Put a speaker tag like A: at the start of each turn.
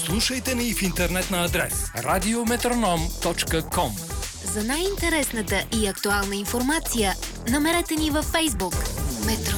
A: Слушайте ни в интернет на адрес radiometronom.com.
B: За най-интересната и актуална информация намерете ни във Facebook. Метро